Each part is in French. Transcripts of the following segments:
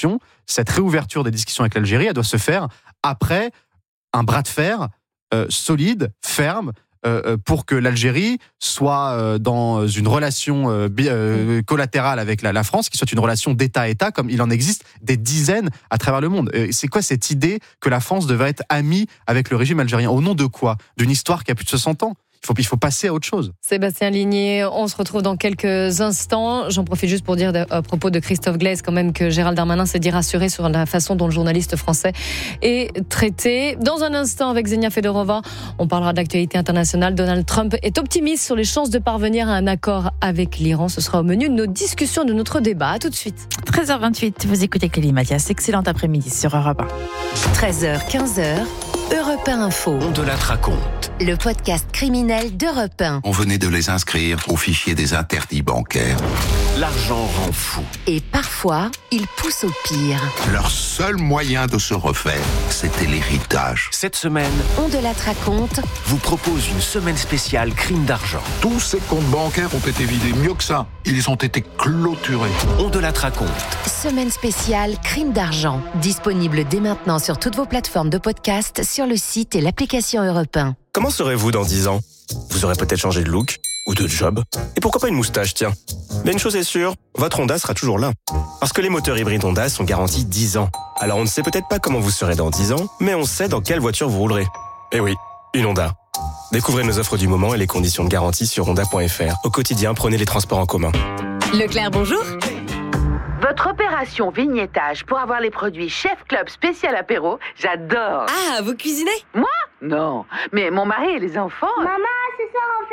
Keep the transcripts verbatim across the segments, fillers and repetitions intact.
discussions, cette réouverture des discussions avec l'Algérie, elle doit se faire après un bras de fer euh, solide, ferme, euh, pour que l'Algérie soit euh, dans une relation euh, euh, collatérale avec la, la France, qui soit une relation d'État à État, comme il en existe des dizaines à travers le monde. Et c'est quoi cette idée que la France devait être amie avec le régime algérien? Au nom de quoi? D'une histoire qui a plus de soixante ans. Il faut, il faut passer à autre chose. Sébastien Ligné, on se retrouve dans quelques instants. J'en profite juste pour dire à propos de Christophe Glaise quand même que Gérald Darmanin s'est dit rassuré sur la façon dont le journaliste français est traité. Dans un instant avec Xenia Fedorova, on parlera de l'actualité internationale. Donald Trump est optimiste sur les chances de parvenir à un accord avec l'Iran. Ce sera au menu de nos discussions, de notre débat. À tout de suite. treize heures vingt-huit, vous écoutez Clélie Mathias. Excellent après-midi sur Europe un. treize heures quinze, Europe un Info. On de la raconte. Le podcast criminel d'Europe un. On venait de les inscrire au fichier des interdits bancaires. L'argent rend fou. Et parfois, il pousse au pire. Leur seul moyen de se refaire, c'était l'héritage. Cette semaine, On de la raconte. vous propose une semaine spéciale crime d'argent. Tous ces comptes bancaires ont été vidés. Mieux que ça, ils ont été clôturés. On de la raconte. Semaine spéciale crime d'argent. Disponible dès maintenant sur toutes vos plateformes de podcast, sur le site et l'application Europe un. Comment serez-vous dans dix ans? Vous aurez peut-être changé de look ou de job. Et pourquoi pas une moustache, tiens. Mais une chose est sûre, votre Honda sera toujours là. Parce que les moteurs hybrides Honda sont garantis dix ans. Alors on ne sait peut-être pas comment vous serez dans dix ans, mais on sait dans quelle voiture vous roulerez. Eh oui, une Honda. Découvrez nos offres du moment et les conditions de garantie sur honda point f r. Au quotidien, prenez les transports en commun. Leclerc, bonjour. Votre opération vignettage pour avoir les produits Chef Club spécial apéro, j'adore. Ah, vous cuisinez? Non, mais mon mari et les enfants... Maman, ce soir on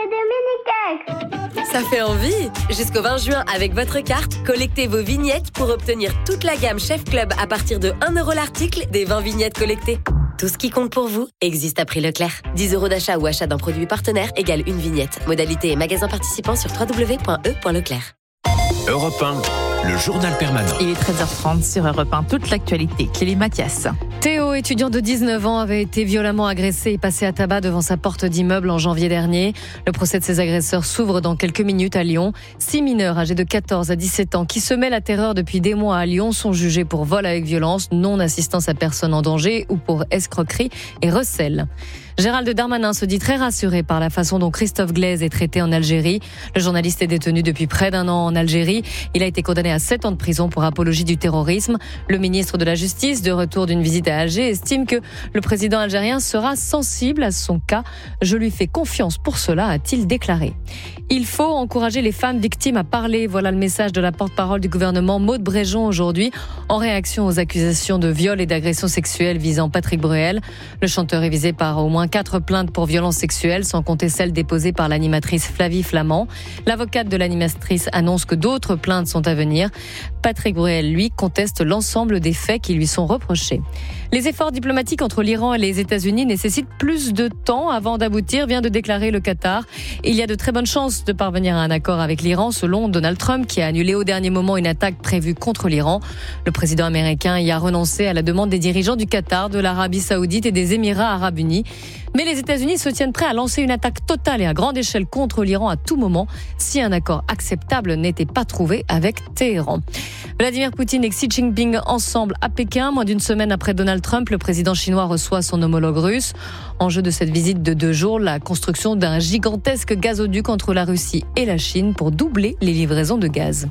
fait des mini-cakes. Ça fait envie. Jusqu'au vingt juin, avec votre carte, collectez vos vignettes pour obtenir toute la gamme Chef Club à partir de un euro l'article des vingt vignettes collectées. Tout ce qui compte pour vous existe à prix Leclerc. dix euros d'achat ou achat d'un produit partenaire égale une vignette. Modalité et magasin participant sur w w w point e point leclerc. Europe un, le journal permanent. Il est treize heures trente sur Europe un. Toute l'actualité. Clélie Mathias. Théo, étudiant de dix-neuf ans, avait été violemment agressé et passé à tabac devant sa porte d'immeuble en janvier dernier. Le procès de ces agresseurs s'ouvre dans quelques minutes à Lyon. Six mineurs âgés de quatorze à dix-sept ans qui semaient la terreur depuis des mois à Lyon sont jugés pour vol avec violence, non-assistance à personne en danger ou pour escroquerie et recel. Gérald Darmanin se dit très rassuré par la façon dont Christophe Glaise est traité en Algérie. Le journaliste est détenu depuis près d'un an en Algérie. Il a été condamné à sept ans de prison pour apologie du terrorisme. Le ministre de la Justice, de retour d'une visite à Alger, estime que le président algérien sera sensible à son cas. Je lui fais confiance pour cela, a-t-il déclaré. Il faut encourager les femmes victimes à parler. Voilà le message de la porte-parole du gouvernement, Maud Bréjon, aujourd'hui, en réaction aux accusations de viol et d'agression sexuelle visant Patrick Bruel. Le chanteur est visé par au moins quatre plaintes pour violences sexuelles, sans compter celle déposée par l'animatrice Flavie Flamand. L'avocate de l'animatrice annonce que d'autres plaintes sont à venir. Patrick Bruel, lui, conteste l'ensemble des faits qui lui sont reprochés. Les efforts diplomatiques entre l'Iran et les États-Unis nécessitent plus de temps avant d'aboutir, vient de déclarer le Qatar. Il y a de très bonnes chances de parvenir à un accord avec l'Iran, selon Donald Trump, qui a annulé au dernier moment une attaque prévue contre l'Iran. Le président américain y a renoncé à la demande des dirigeants du Qatar, de l'Arabie Saoudite et des Émirats Arabes Unis. Mais les États-Unis se tiennent prêts à lancer une attaque totale et à grande échelle contre l'Iran à tout moment si un accord acceptable n'était pas trouvé avec Téhéran. Vladimir Poutine et Xi Jinping ensemble à Pékin. Moins d'une semaine après Donald Trump, le président chinois reçoit son homologue russe. Enjeu de cette visite de deux jours, la construction d'un gigantesque gazoduc entre la Russie et la Chine pour doubler les livraisons de gaz.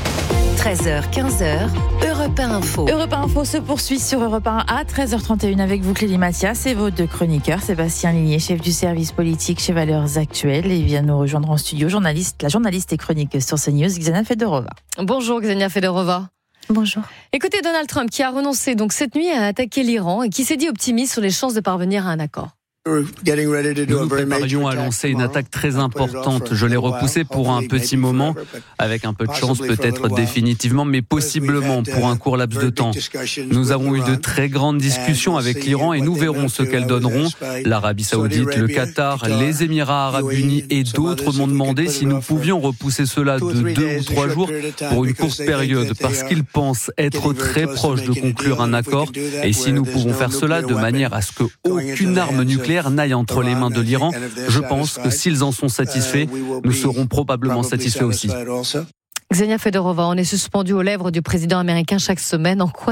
treize heures quinze, Europe un Info. Europe un Info se poursuit sur Europe un à treize heures trente et une avec vous, Clélie Mathias, et vos deux chroniqueurs, Sébastien Ligné, chef du service politique chez Valeurs Actuelles, et vient nous rejoindre en studio, journaliste, la journaliste et chroniqueuse sur CNews, Xenia Fedorova. Bonjour Xenia Fedorova. Bonjour. Écoutez, Donald Trump qui a renoncé donc cette nuit à attaquer l'Iran et qui s'est dit optimiste sur les chances de parvenir à un accord. Nous nous préparions à lancer une attaque très importante. Je l'ai repoussée pour un petit moment, avec un peu de chance peut-être définitivement, mais possiblement pour un court laps de temps. Nous avons eu de très grandes discussions avec l'Iran et nous verrons ce qu'elles donneront. L'Arabie Saoudite, le Qatar, les Émirats Arabes Unis et d'autres m'ont demandé si nous pouvions repousser cela de deux ou trois jours pour une courte période, parce qu'ils pensent être très proches de conclure un accord. Et si nous pouvons faire cela de manière à ce qu'aucune arme nucléaire n'aille entre les mains de l'Iran, je pense que s'ils en sont satisfaits, nous serons probablement satisfaits aussi. Xenia Fedorova, on est suspendu aux lèvres du président américain chaque semaine. En quoi